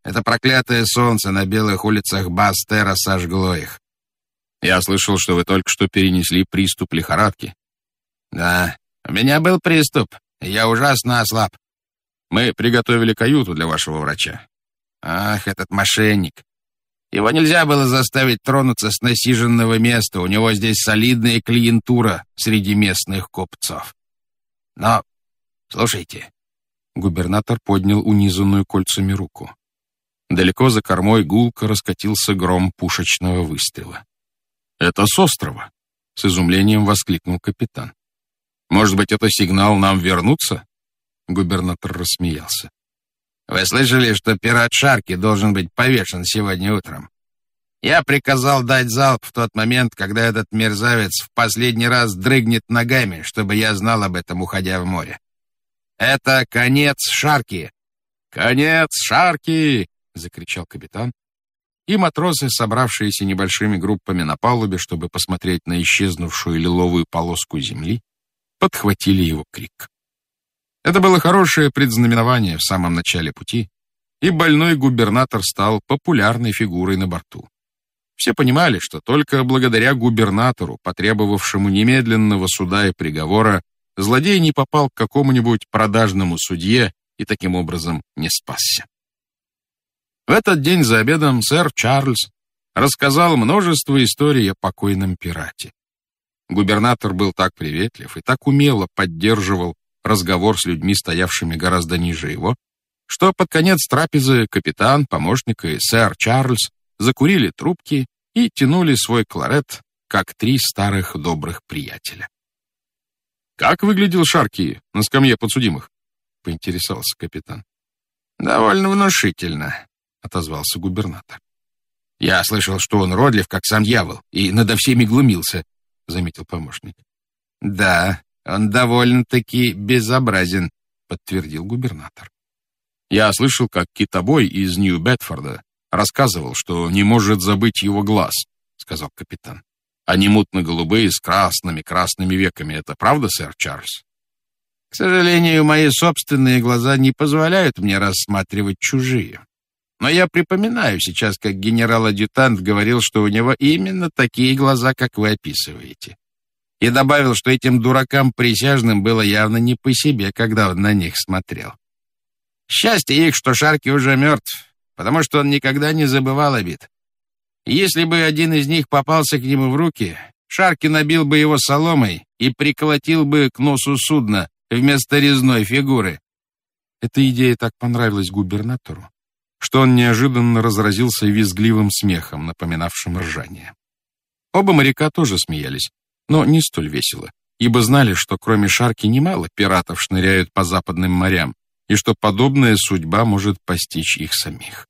Это проклятое солнце на белых улицах Бастера сожгло их. Я слышал, что вы только что перенесли приступ лихорадки. Да, у меня был приступ, и я ужасно ослаб. Мы приготовили каюту для вашего врача. Ах, этот мошенник. Его нельзя было заставить тронуться с насиженного места. У него здесь солидная клиентура среди местных купцов. Но, слушайте. Губернатор поднял унизанную кольцами руку. Далеко за кормой гулко раскатился гром пушечного выстрела. «Это с острова!» — с изумлением воскликнул капитан. «Может быть, это сигнал нам вернуться?» Губернатор рассмеялся. Вы слышали, что пират Шарки должен быть повешен сегодня утром? Я приказал дать залп в тот момент, когда этот мерзавец в последний раз дрыгнет ногами, чтобы я знал об этом, уходя в море. Это конец Шарки. «Конец Шарки!» — закричал капитан. И матросы, собравшиеся небольшими группами на палубе, чтобы посмотреть на исчезнувшую лиловую полоску земли, подхватили его крик. Это было хорошее предзнаменование в самом начале пути, и больной губернатор стал популярной фигурой на борту. Все понимали, что только благодаря губернатору, потребовавшему немедленного суда и приговора, злодей не попал к какому-нибудь продажному судье и таким образом не спасся. В этот день за обедом сэр Чарльз рассказал множество историй о покойном пирате. Губернатор был так приветлив и так умело поддерживал разговор с людьми, стоявшими гораздо ниже его, что под конец трапезы капитан, помощник и сэр Чарльз закурили трубки и тянули свой кларет, как три старых добрых приятеля. «Как выглядел Шарки на скамье подсудимых?» — поинтересовался капитан. «Довольно внушительно», — отозвался губернатор. «Я слышал, что он родлив, как сам дьявол, и надо всеми глумился», — заметил помощник. «Да, он довольно-таки безобразен», — подтвердил губернатор. «Я слышал, как китобой из Нью-Бетфорда рассказывал, что не может забыть его глаз», — сказал капитан. «Они мутно-голубые с красными веками. Это правда, сэр Чарльз?» «К сожалению, мои собственные глаза не позволяют мне рассматривать чужие. Но я припоминаю сейчас, как генерал-адъютант говорил, что у него именно такие глаза, как вы описываете. И добавил, что этим дуракам присяжным было явно не по себе, когда он на них смотрел. Счастье их, что Шарки уже мертв, потому что он никогда не забывал обид. Если бы один из них попался к нему в руки, Шарки набил бы его соломой и приколотил бы к носу судна вместо резной фигуры». Эта идея так понравилась губернатору, что он неожиданно разразился визгливым смехом, напоминавшим ржание. Оба моряка тоже смеялись, но не столь весело, ибо знали, что кроме Шарки немало пиратов шныряют по западным морям, и что подобная судьба может постичь их самих.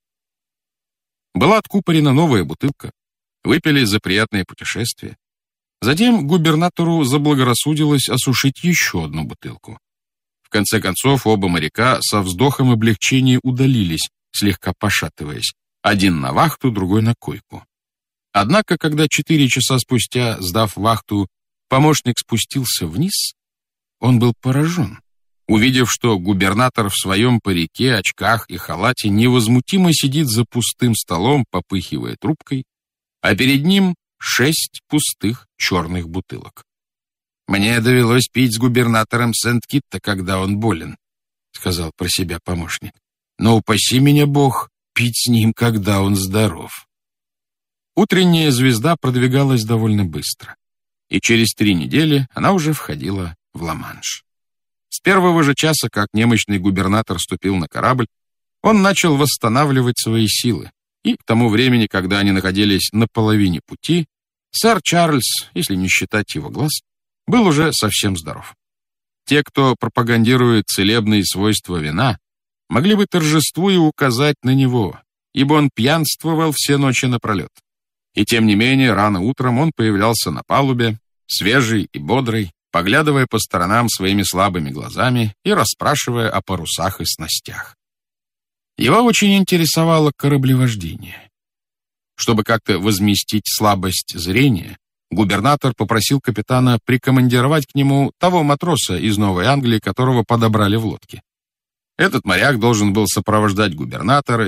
Была откупорена новая бутылка, выпили за приятное путешествие. Затем губернатору заблагорассудилось осушить еще одну бутылку. В конце концов, оба моряка со вздохом облегчения удалились, слегка пошатываясь, один на вахту, другой на койку. Однако, когда 4 часа спустя, сдав вахту, помощник спустился вниз, он был поражен, увидев, что губернатор в своем парике, очках и халате невозмутимо сидит за пустым столом, попыхивая трубкой, а перед ним 6 пустых черных бутылок. «Мне довелось пить с губернатором Сент-Китта, когда он болен», — сказал про себя помощник. «Но упаси меня Бог, пить с ним, когда он здоров». Утренняя звезда продвигалась довольно быстро, и через 3 недели она уже входила в Ла-Манш. С первого же часа, как немощный губернатор ступил на корабль, он начал восстанавливать свои силы, и к тому времени, когда они находились на половине пути, сэр Чарльз, если не считать его глаз, был уже совсем здоров. Те, кто пропагандирует целебные свойства вина, могли бы торжествуя указать на него, ибо он пьянствовал все ночи напролет. И тем не менее, рано утром он появлялся на палубе, свежий и бодрый, поглядывая по сторонам своими слабыми глазами и расспрашивая о парусах и снастях. Его очень интересовало кораблевождение. Чтобы как-то возместить слабость зрения, губернатор попросил капитана прикомандировать к нему того матроса из Новой Англии, которого подобрали в лодке. Этот моряк должен был сопровождать губернатора